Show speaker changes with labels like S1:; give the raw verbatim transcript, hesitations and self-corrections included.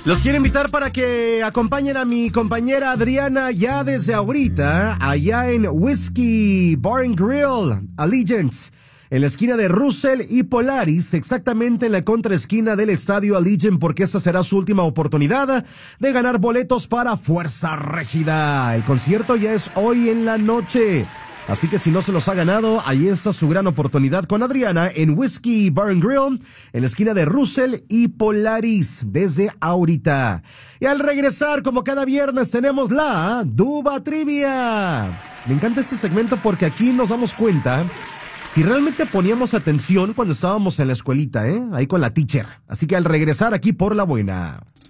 S1: Los quiero invitar para que acompañen a mi compañera Adriana ya desde ahorita, allá en Whiskey Bar and Grill, Allegiant, en la esquina de Russell y Polaris, exactamente en la contraesquina del Estadio Allegiant, porque esta será su última oportunidad de ganar boletos para Fuerza Régida. El concierto ya es hoy en la noche. Así que si no se los ha ganado, ahí está su gran oportunidad con Adriana en Whiskey Bar and Grill, en la esquina de Russell y Polaris, desde ahorita. Y al regresar, como cada viernes, tenemos la Duba Trivia. Me encanta este segmento porque aquí nos damos cuenta y realmente poníamos atención cuando estábamos en la escuelita, ¿eh? Ahí con la teacher. Así que al regresar aquí por la buena.